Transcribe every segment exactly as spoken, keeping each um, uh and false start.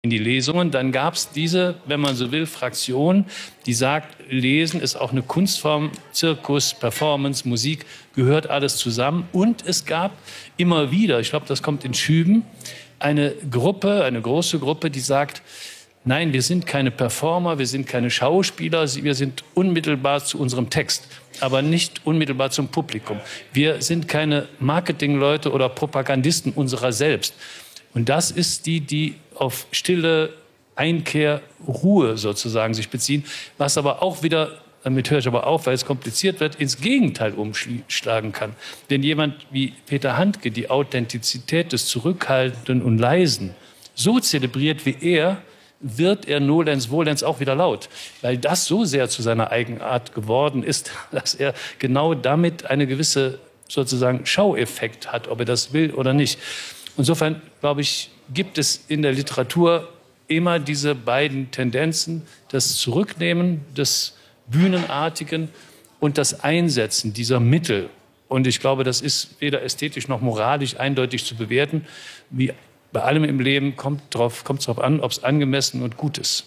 in die Lesungen. Dann gab es diese, wenn man so will, Fraktion, die sagt, Lesen ist auch eine Kunstform, Zirkus, Performance, Musik, gehört alles zusammen. Und es gab immer wieder, ich glaube, das kommt in Schüben, eine Gruppe, eine große Gruppe, die sagt, nein, wir sind keine Performer, wir sind keine Schauspieler, wir sind unmittelbar zu unserem Text, aber nicht unmittelbar zum Publikum. Wir sind keine Marketingleute oder Propagandisten unserer selbst. Und das ist die, die auf stille Einkehr, Ruhe sozusagen sich beziehen, was aber auch wieder, damit höre ich aber auf, weil es kompliziert wird, ins Gegenteil umschlagen kann. Denn jemand wie Peter Handke die Authentizität des Zurückhaltenden und Leisen so zelebriert wie er, wird er nolens volens auch wieder laut, weil das so sehr zu seiner Eigenart geworden ist, dass er genau damit eine gewisse sozusagen Schaueffekt hat, ob er das will oder nicht. Insofern, glaube ich, gibt es in der Literatur immer diese beiden Tendenzen, das Zurücknehmen des Bühnenartigen und das Einsetzen dieser Mittel. Und ich glaube, das ist weder ästhetisch noch moralisch eindeutig zu bewerten. Wie bei allem im Leben kommt es darauf kommt drauf an, ob es angemessen und gut ist.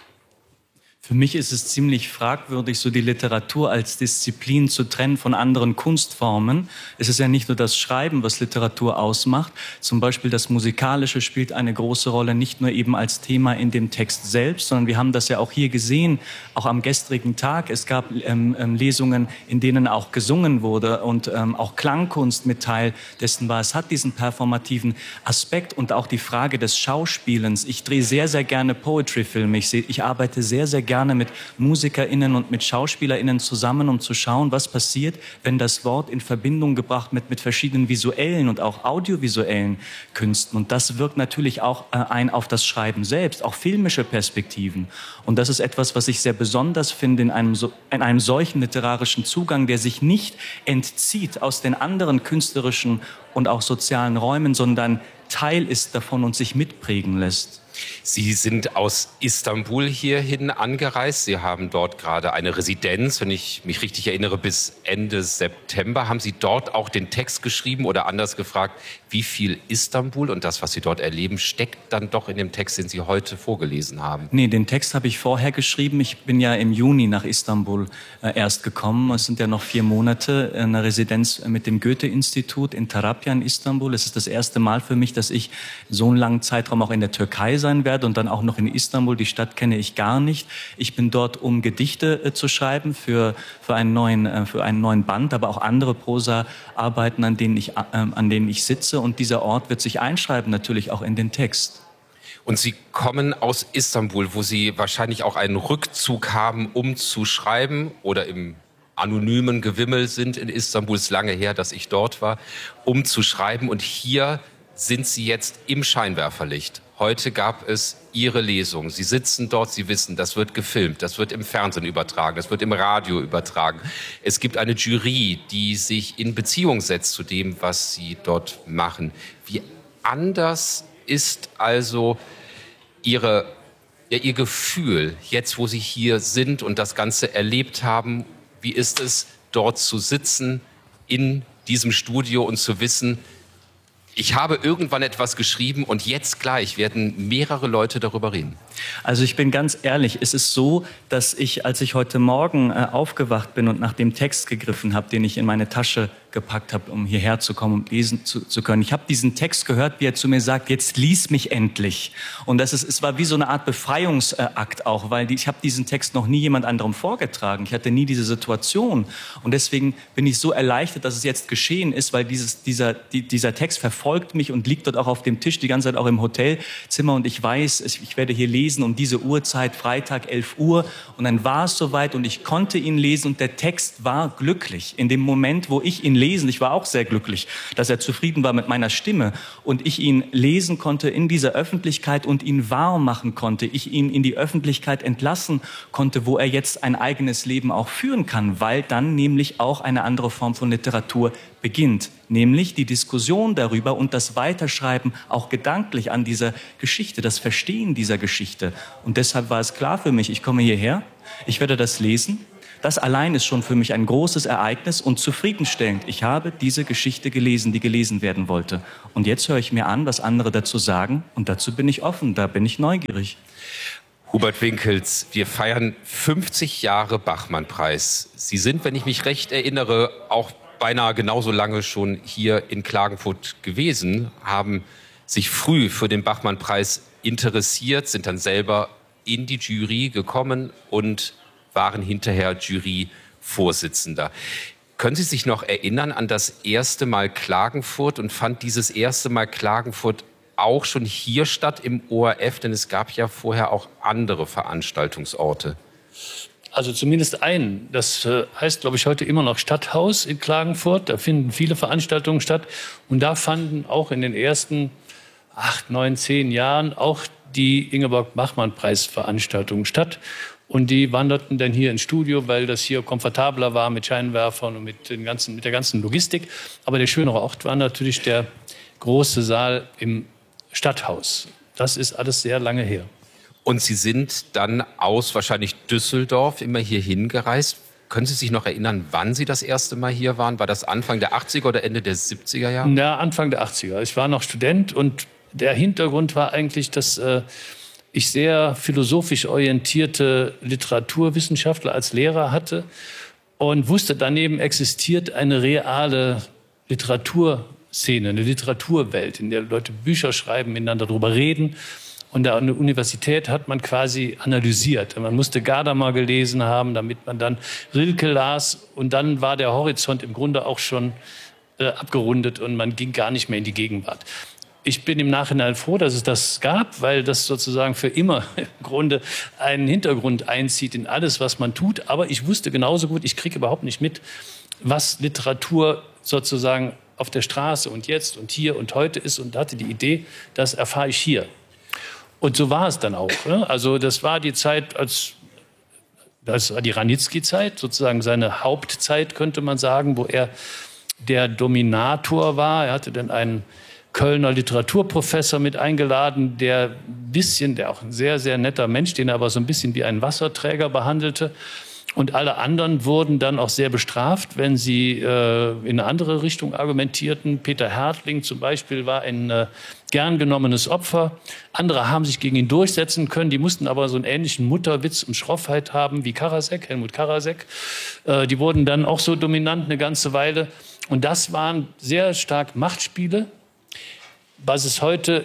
Für mich ist es ziemlich fragwürdig, so die Literatur als Disziplin zu trennen von anderen Kunstformen. Es ist ja nicht nur das Schreiben, was Literatur ausmacht. Zum Beispiel das Musikalische spielt eine große Rolle, nicht nur eben als Thema in dem Text selbst, sondern wir haben das ja auch hier gesehen, auch am gestrigen Tag. Es gab ähm, ähm, Lesungen, in denen auch gesungen wurde und ähm, auch Klangkunst mit Teil dessen war. Es hat diesen performativen Aspekt und auch die Frage des Schauspielens. Ich drehe sehr, sehr gerne Poetry-Filme. Ich, ich arbeite sehr, sehr gerne mit MusikerInnen und mit SchauspielerInnen zusammen, um zu schauen, was passiert, wenn das Wort in Verbindung gebracht wird mit verschiedenen visuellen und auch audiovisuellen Künsten. Und das wirkt natürlich auch äh, ein auf das Schreiben selbst, auch filmische Perspektiven. Und das ist etwas, was ich sehr besonders finde in einem, so, in einem solchen literarischen Zugang, der sich nicht entzieht aus den anderen künstlerischen und auch sozialen Räumen, sondern Teil ist davon und sich mitprägen lässt. Sie sind aus Istanbul hierhin angereist. Sie haben dort gerade eine Residenz, wenn ich mich richtig erinnere, bis Ende September. Haben Sie dort auch den Text geschrieben oder anders gefragt, wie viel Istanbul und das, was Sie dort erleben, steckt dann doch in dem Text, den Sie heute vorgelesen haben? Nee, den Text habe ich vorher geschrieben. Ich bin ja im Juni nach Istanbul äh, erst gekommen. Es sind ja noch vier Monate, äh, eine Residenz mit dem Goethe-Institut in Tarapya in Istanbul. Es ist das erste Mal für mich, dass ich so einen langen Zeitraum auch in der Türkei sein werde und dann auch noch in Istanbul. Die Stadt kenne ich gar nicht. Ich bin dort, um Gedichte äh, zu schreiben für, für, einen neuen, äh, für einen neuen Band, aber auch andere Prosa-Arbeiten, an denen ich, äh, an denen ich sitze. Und dieser Ort wird sich einschreiben, natürlich auch in den Text. Und Sie kommen aus Istanbul, wo Sie wahrscheinlich auch einen Rückzug haben, um zu schreiben oder im anonymen Gewimmel sind in Istanbul. Es ist lange her, dass ich dort war, um zu schreiben. Und hier sind Sie jetzt im Scheinwerferlicht. Heute gab es Ihre Lesung. Sie sitzen dort, Sie wissen, das wird gefilmt, das wird im Fernsehen übertragen, das wird im Radio übertragen. Es gibt eine Jury, die sich in Beziehung setzt zu dem, was Sie dort machen. Wie anders ist also Ihre, ja, Ihr Gefühl, jetzt wo Sie hier sind und das Ganze erlebt haben? Wie ist es, dort zu sitzen, in diesem Studio und zu wissen, ich habe irgendwann etwas geschrieben und jetzt gleich werden mehrere Leute darüber reden? Also ich bin ganz ehrlich, es ist so, dass ich, als ich heute Morgen äh, aufgewacht bin und nach dem Text gegriffen habe, den ich in meine Tasche gepackt habe, um hierher zu kommen und lesen zu, zu können. Ich habe diesen Text gehört, wie er zu mir sagt, jetzt lies mich endlich. Und das ist, es war wie so eine Art Befreiungsakt auch, weil die, ich habe diesen Text noch nie jemand anderem vorgetragen. Ich hatte nie diese Situation. Und deswegen bin ich so erleichtert, dass es jetzt geschehen ist, weil dieses, dieser, die, dieser Text verfolgt mich und liegt dort auch auf dem Tisch, die ganze Zeit auch im Hotelzimmer. Und ich weiß, ich werde hier lesen um diese Uhrzeit, Freitag, elf Uhr. Und dann war es soweit und ich konnte ihn lesen und der Text war glücklich. In dem Moment, wo ich ihn lesen. Ich war auch sehr glücklich, dass er zufrieden war mit meiner Stimme und ich ihn lesen konnte in dieser Öffentlichkeit und ihn wahr machen konnte. Ich ihn in die Öffentlichkeit entlassen konnte, wo er jetzt ein eigenes Leben auch führen kann, weil dann nämlich auch eine andere Form von Literatur beginnt, nämlich die Diskussion darüber und das Weiterschreiben auch gedanklich an dieser Geschichte, das Verstehen dieser Geschichte. Und deshalb war es klar für mich, ich komme hierher, ich werde das lesen. Das allein ist schon für mich ein großes Ereignis und zufriedenstellend. Ich habe diese Geschichte gelesen, die gelesen werden wollte. Und jetzt höre ich mir an, was andere dazu sagen. Und dazu bin ich offen, da bin ich neugierig. Hubert Winkels, wir feiern fünfzig Jahre Bachmann-Preis. Sie sind, wenn ich mich recht erinnere, auch beinahe genauso lange schon hier in Klagenfurt gewesen, haben sich früh für den Bachmann-Preis interessiert, sind dann selber in die Jury gekommen und waren hinterher Juryvorsitzender. Können Sie sich noch erinnern an das erste Mal Klagenfurt und fand dieses erste Mal Klagenfurt auch schon hier statt im O R F? Denn es gab ja vorher auch andere Veranstaltungsorte. Also zumindest einen. Das äh, heißt, glaube ich, heute immer noch Stadthaus in Klagenfurt. Da finden viele Veranstaltungen statt. Und da fanden auch in den ersten acht, neun, zehn Jahren auch die Ingeborg-Bachmann-Preis-Veranstaltungen statt. Und die wanderten dann hier ins Studio, weil das hier komfortabler war mit Scheinwerfern und mit, den ganzen, mit der ganzen Logistik. Aber der schönere Ort war natürlich der große Saal im Stadthaus. Das ist alles sehr lange her. Und Sie sind dann aus wahrscheinlich Düsseldorf immer hier hingereist. Können Sie sich noch erinnern, wann Sie das erste Mal hier waren? War das Anfang der achtziger oder Ende der siebziger Jahre? Ja, Anfang der achtziger. Ich war noch Student und der Hintergrund war eigentlich, dass äh, ich sehr philosophisch orientierte Literaturwissenschaftler als Lehrer hatte und wusste, daneben existiert eine reale Literaturszene, eine Literaturwelt, in der Leute Bücher schreiben, miteinander darüber reden. Und an der Universität hat man quasi analysiert. Man musste Gadamer gelesen haben, damit man dann Rilke las. Und dann war der Horizont im Grunde auch schon äh, abgerundet und man ging gar nicht mehr in die Gegenwart. Ich bin im Nachhinein froh, dass es das gab, weil das sozusagen für immer im Grunde einen Hintergrund einzieht in alles, was man tut. Aber ich wusste genauso gut, ich kriege überhaupt nicht mit, was Literatur sozusagen auf der Straße und jetzt und hier und heute ist, und hatte die Idee, das erfahre ich hier. Und so war es dann auch. Ne? Also das war die Zeit, als das war die Ranitzky-Zeit, sozusagen seine Hauptzeit, könnte man sagen, wo er der Dominator war. Er hatte dann einen Kölner Literaturprofessor mit eingeladen, der ein bisschen, der auch ein sehr, sehr netter Mensch, den er aber so ein bisschen wie einen Wasserträger behandelte. Und alle anderen wurden dann auch sehr bestraft, wenn sie äh, in eine andere Richtung argumentierten. Peter Härtling zum Beispiel war ein äh, gern genommenes Opfer. Andere haben sich gegen ihn durchsetzen können. Die mussten aber so einen ähnlichen Mutterwitz und Schroffheit haben wie Karasek, Helmut Karasek. Äh, die wurden dann auch so dominant eine ganze Weile. Und das waren sehr stark Machtspiele, was es heute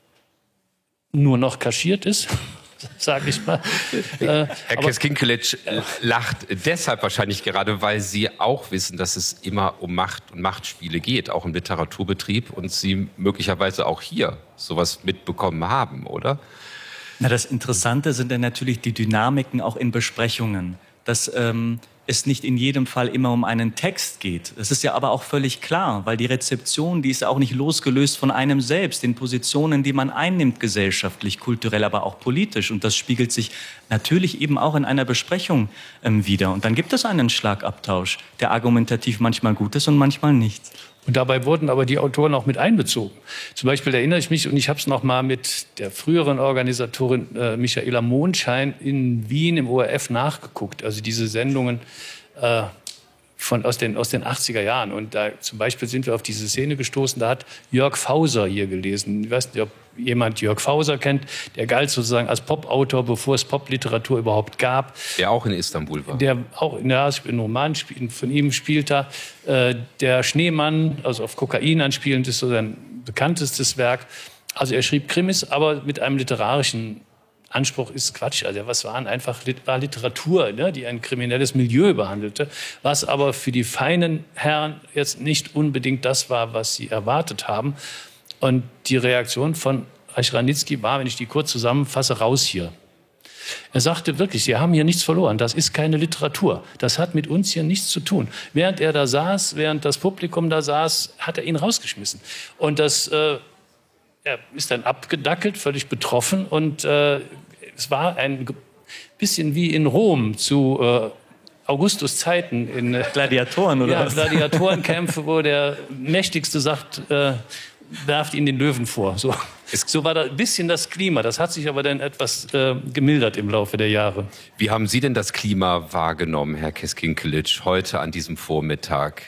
nur noch kaschiert ist. Sag ich mal. Äh, Herr Keskinkelitsch lacht deshalb wahrscheinlich gerade, weil Sie auch wissen, dass es immer um Macht und Machtspiele geht, auch im Literaturbetrieb, und Sie möglicherweise auch hier sowas mitbekommen haben, oder? Na, das Interessante sind dann natürlich die Dynamiken auch in Besprechungen. Dass ähm, es nicht in jedem Fall immer um einen Text geht. Das ist ja aber auch völlig klar, weil die Rezeption, die ist ja auch nicht losgelöst von einem selbst, den Positionen, die man einnimmt, gesellschaftlich, kulturell, aber auch politisch. Und das spiegelt sich natürlich eben auch in einer Besprechung ähm, wider. Und dann gibt es einen Schlagabtausch, der argumentativ manchmal gut ist und manchmal nicht. Und dabei wurden aber die Autoren auch mit einbezogen. Zum Beispiel erinnere ich mich, und ich habe es noch mal mit der früheren Organisatorin äh, Michaela Mondschein in Wien im O R F nachgeguckt. Also diese Sendungen äh, von, aus, den, aus den achtziger Jahren. Und da zum Beispiel sind wir auf diese Szene gestoßen, da hat Jörg Fauser hier gelesen. Ich weiß nicht, ob jemand Jörg Fauser kennt. Der galt sozusagen als Popautor, bevor es Popliteratur überhaupt gab. Der auch in Istanbul war. Der auch in der in Roman von ihm spielt da. Äh, der Schneemann, also auf Kokain anspielend, ist so sein bekanntestes Werk. Also er schrieb Krimis, aber mit einem literarischen Anspruch ist Quatsch. Also was waren einfach war Literatur, ne, die ein kriminelles Milieu behandelte, was aber für die feinen Herren jetzt nicht unbedingt das war, was sie erwartet haben. Und die Reaktion von Reich Ranitzky war, wenn ich die kurz zusammenfasse, raus hier. Er sagte wirklich, Sie haben hier nichts verloren, das ist keine Literatur, das hat mit uns hier nichts zu tun. Während er da saß, während das Publikum da saß, hat er ihn rausgeschmissen. Und das, äh, er ist dann abgedackelt, völlig betroffen, und äh, es war ein bisschen wie in Rom zu äh, Augustus Zeiten. In, äh, Gladiatoren, oder ja, was? Gladiatorenkämpfe, wo der Mächtigste sagt, äh, werft ihn den Löwen vor. So. So war da ein bisschen das Klima. Das hat sich aber dann etwas äh, gemildert im Laufe der Jahre. Wie haben Sie denn das Klima wahrgenommen, Herr Keskinkelic, heute an diesem Vormittag?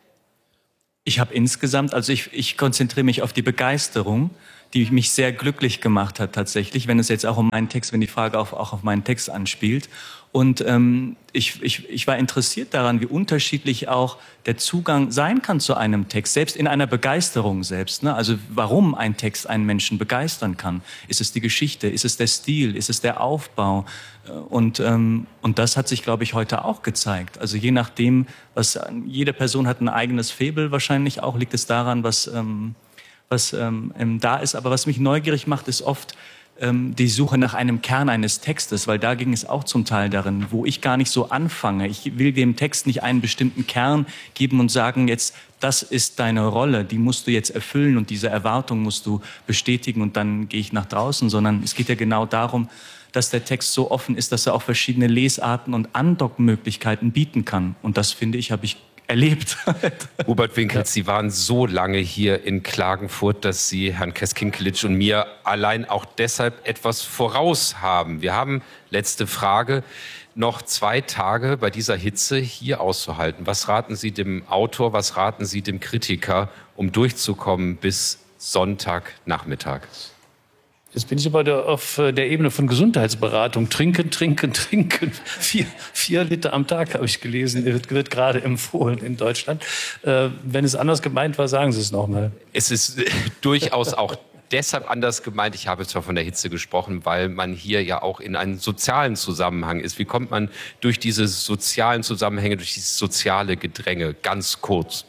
Ich habe insgesamt, also ich, ich konzentriere mich auf die Begeisterung, die mich sehr glücklich gemacht hat tatsächlich, wenn es jetzt auch um meinen Text, wenn die Frage auch, auch auf meinen Text anspielt. Und ähm, ich, ich, ich war interessiert daran, wie unterschiedlich auch der Zugang sein kann zu einem Text, selbst in einer Begeisterung selbst. Ne? Also warum ein Text einen Menschen begeistern kann. Ist es die Geschichte? Ist es der Stil? Ist es der Aufbau? Und, ähm, und das hat sich, glaube ich, heute auch gezeigt. Also je nachdem, was jede Person hat ein eigenes Faible wahrscheinlich auch, liegt es daran, was, ähm, was ähm, da ist. Aber was mich neugierig macht, ist oft die Suche nach einem Kern eines Textes, weil da ging es auch zum Teil darin, wo ich gar nicht so anfange. Ich will dem Text nicht einen bestimmten Kern geben und sagen, jetzt, das ist deine Rolle, die musst du jetzt erfüllen und diese Erwartung musst du bestätigen und dann gehe ich nach draußen, sondern es geht ja genau darum, dass der Text so offen ist, dass er auch verschiedene Lesarten und Andockmöglichkeiten bieten kann. Und das, finde ich, habe ich erlebt. Hubert Winkels, ja. Sie waren so lange hier in Klagenfurt, dass Sie Herrn Keskinkelic und mir allein auch deshalb etwas voraus haben. Wir haben, letzte Frage, noch zwei Tage bei dieser Hitze hier auszuhalten. Was raten Sie dem Autor, was raten Sie dem Kritiker, um durchzukommen bis Sonntagnachmittag? Jetzt bin ich aber der, auf der Ebene von Gesundheitsberatung. Trinken, trinken, trinken. Vier, vier Liter am Tag, habe ich gelesen, wird, wird gerade empfohlen in Deutschland. Äh, wenn es anders gemeint war, sagen Sie es noch mal. Es ist durchaus auch deshalb anders gemeint. Ich habe zwar von der Hitze gesprochen, weil man hier ja auch in einem sozialen Zusammenhang ist. Wie kommt man durch diese sozialen Zusammenhänge, durch dieses soziale Gedränge? Ganz kurz.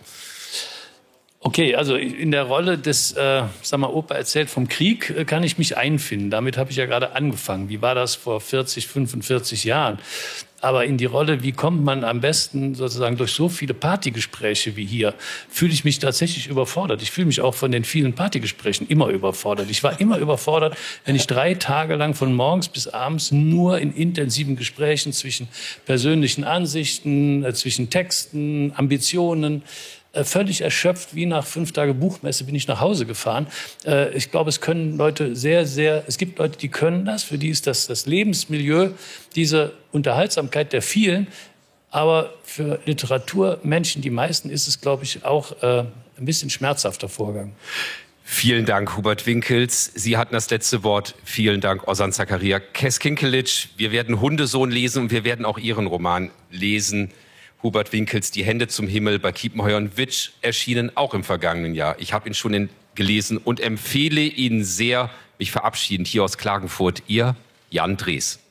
Okay, also in der Rolle des, äh, sag mal, Opa erzählt vom Krieg, äh, kann ich mich einfinden. Damit habe ich ja gerade angefangen. Wie war das vor vierzig, fünfundvierzig Jahren? Aber in die Rolle, wie kommt man am besten sozusagen durch so viele Partygespräche wie hier, fühle ich mich tatsächlich überfordert. Ich fühle mich auch von den vielen Partygesprächen immer überfordert. Ich war immer überfordert, wenn ich drei Tage lang von morgens bis abends nur in intensiven Gesprächen zwischen persönlichen Ansichten, äh, zwischen Texten, Ambitionen, völlig erschöpft, wie nach fünf Tage Buchmesse bin ich nach Hause gefahren. Ich glaube, es können Leute sehr, sehr, es gibt Leute, die können das, für die ist das das Lebensmilieu, diese Unterhaltsamkeit der vielen. Aber für Literaturmenschen, die meisten, ist es, glaube ich, auch ein bisschen schmerzhafter Vorgang. Vielen Dank, Hubert Winkels. Sie hatten das letzte Wort. Vielen Dank, Ozan Zakaria. Keskinkelic, wir werden Hundesohn lesen und wir werden auch Ihren Roman lesen. Hubert Winkels, Die Hände zum Himmel, bei Kiepenheuer und Witsch, erschienen auch im vergangenen Jahr. Ich habe ihn schon in, gelesen und empfehle ihn sehr. Mich verabschiedend hier aus Klagenfurt, Ihr Jan Drees.